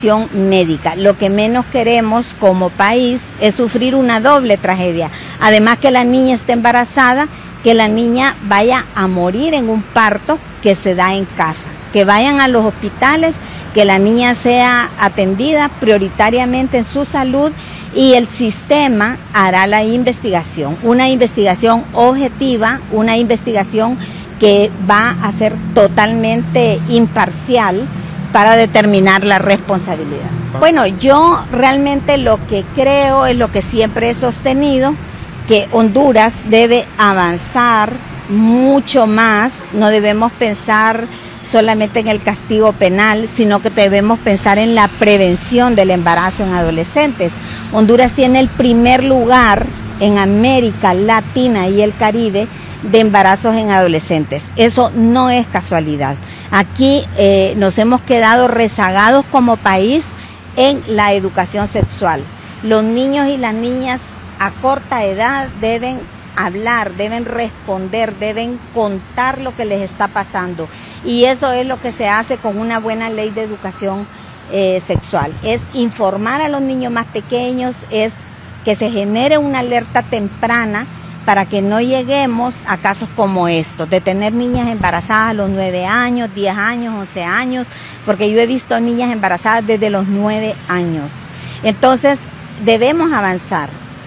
médica. Lo que menos queremos como país es sufrir una doble tragedia. Además que la niña esté embarazada, que la niña vaya a morir en un parto que se da en casa. Que vayan a los hospitales, que la niña sea atendida prioritariamente en su salud y el sistema hará la investigación. Una investigación objetiva, una investigación que va a ser totalmente imparcial para determinar la responsabilidad. Bueno, yo realmente lo que creo es lo que siempre he sostenido, que Honduras debe avanzar mucho más, no debemos pensar solamente en el castigo penal, sino que debemos pensar en la prevención del embarazo en adolescentes. Honduras tiene el primer lugar en América Latina y el Caribe de embarazos en adolescentes. Eso no es casualidad. Aquí nos hemos quedado rezagados como país en la educación sexual. Los niños y las niñas a corta edad deben hablar, deben responder, deben contar lo que les está pasando. Y eso es lo que se hace con una buena ley de educación sexual. Es informar a los niños más pequeños, es que se genere una alerta temprana para que no lleguemos a casos como estos, de tener niñas embarazadas a los 9 años, 10 años, 11 años, porque yo he visto niñas embarazadas desde los 9 años. Entonces, debemos avanzar,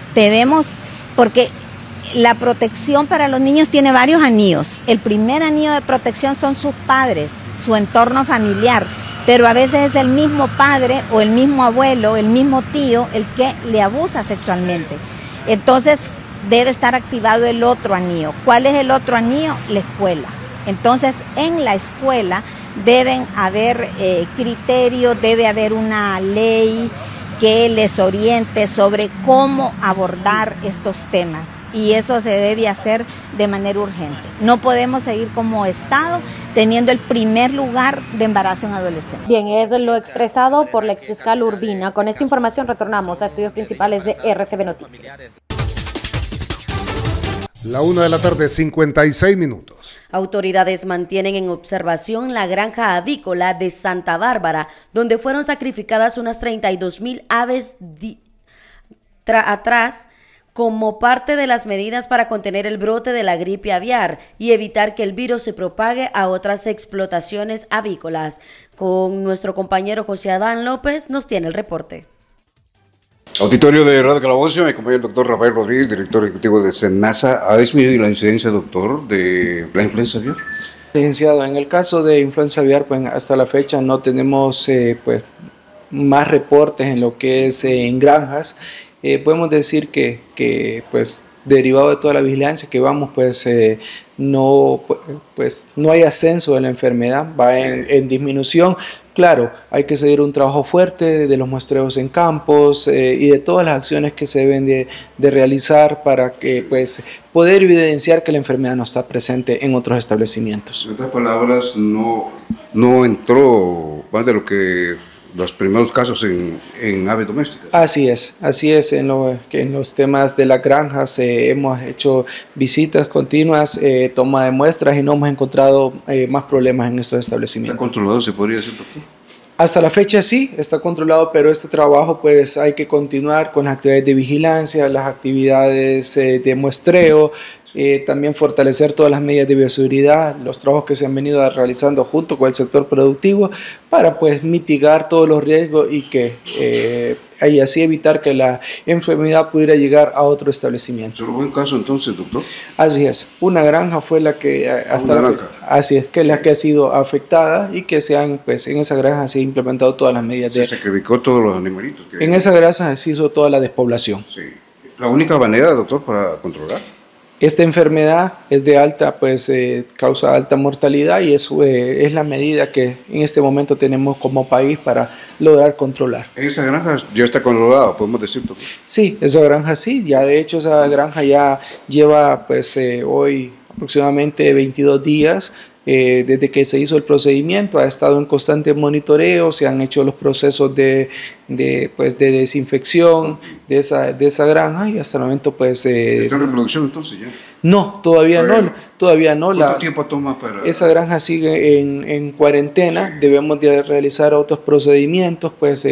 porque la protección para los niños tiene varios anillos. El primer anillo de protección son sus padres, su entorno familiar, pero a veces es el mismo padre o el mismo abuelo, el mismo tío, el que le abusa sexualmente. Entonces, debe estar activado el otro anillo. ¿Cuál es el otro anillo? La escuela. Entonces, en la escuela deben haber criterios, debe haber una ley que les oriente sobre cómo abordar estos temas. Y eso se debe hacer de manera urgente. No podemos seguir como Estado teniendo el primer lugar de embarazo en adolescentes. Bien, eso es lo expresado por la exfiscal Urbina. Con esta información retornamos a estudios principales de RCB Noticias. La 1:56 p.m. Autoridades mantienen en observación la granja avícola de Santa Bárbara, donde fueron sacrificadas unas 32,000 aves atrás, como parte de las medidas para contener el brote de la gripe aviar y evitar que el virus se propague a otras explotaciones avícolas. Con nuestro compañero José Adán López nos tiene el reporte. Auditorio de Radio Calabozo, me acompaña el doctor Rafael Rodríguez, director ejecutivo de SENASA. ¿Ha disminuido la incidencia, doctor, de la influenza aviar? Licenciado, en el caso de influenza aviar, pues hasta la fecha no tenemos más reportes en lo que es en granjas. Podemos decir que pues derivado de toda la vigilancia que vamos, no hay ascenso de la enfermedad, va en disminución. Claro, hay que seguir un trabajo fuerte de los muestreos en campos y de todas las acciones que se deben de realizar para que poder evidenciar que la enfermedad no está presente en otros establecimientos. En otras palabras, no entró más de lo que los primeros casos en aves domésticas. Así es. En los temas de las granjas hemos hecho visitas continuas, toma de muestras y no hemos encontrado más problemas en estos establecimientos. ¿Está controlado, se podría decir, doctor? Hasta la fecha sí, está controlado, pero este trabajo hay que continuar con las actividades de vigilancia, las actividades de muestreo, también fortalecer todas las medidas de bioseguridad, los trabajos que se han venido realizando junto con el sector productivo para mitigar todos los riesgos y así evitar que la enfermedad pudiera llegar a otro establecimiento. ¿Solo fue un caso entonces, doctor? Así es, una granja fue la que la que ha sido afectada y que en esa granja se han implementado todas las medidas. Se sacrificó todos los animalitos. En esa granja se hizo toda la despoblación. Sí. ¿La única manera, doctor, para controlar? Esta enfermedad es de causa alta mortalidad y eso es la medida que en este momento tenemos como país para lograr controlar. ¿En esa granja ya está controlada, podemos decir, doctor? Sí, esa granja sí, ya de hecho esa granja ya lleva hoy aproximadamente 22 días. Desde que se hizo el procedimiento ha estado en constante monitoreo, se han hecho los procesos de desinfección de esa granja y hasta el momento ¿Está en reproducción entonces ya? No, todavía no. ¿Cuánto tiempo toma para...? Esa granja sigue en cuarentena, sí. Debemos de realizar otros procedimientos,